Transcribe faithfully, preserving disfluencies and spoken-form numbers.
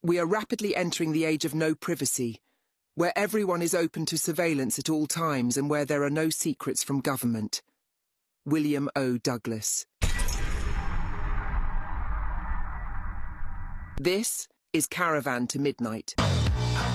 We are rapidly entering the age of no privacy, where everyone is open to surveillance at all times and where there are no secrets from government. William O. Douglas. This is Caravan to Midnight.